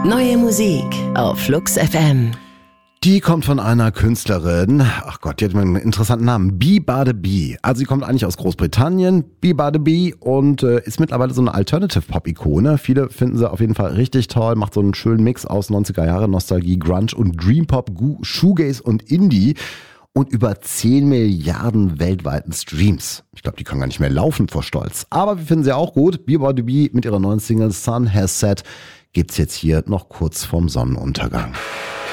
Neue Musik auf Flux FM. Die kommt von einer Künstlerin, ach Gott, die hat einen interessanten Namen, Bee. Also sie kommt eigentlich aus Großbritannien, Bee, und ist mittlerweile so eine Alternative-Pop-Ikone. Viele finden sie auf jeden Fall richtig toll, macht so einen schönen Mix aus 90er Jahre Nostalgie, Grunge und Dream-Pop, Shoegaze und Indie. Und über 10 Milliarden weltweiten Streams. Ich glaube, die kann gar nicht mehr laufen vor Stolz. Aber wir finden sie auch gut. Bee mit ihrer neuen Single Sun Has Set gibt's jetzt hier noch kurz vorm Sonnenuntergang.